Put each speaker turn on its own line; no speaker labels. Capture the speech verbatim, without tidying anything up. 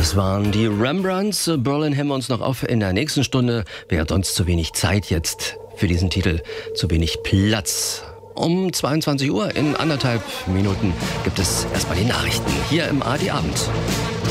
Das waren die Rembrandts. Berlin heben wir uns noch auf in der nächsten Stunde. Wäre sonst zu wenig Zeit jetzt für diesen Titel, zu wenig Platz. Um zweiundzwanzig Uhr in anderthalb Minuten gibt es erstmal die Nachrichten hier im A R D Abend.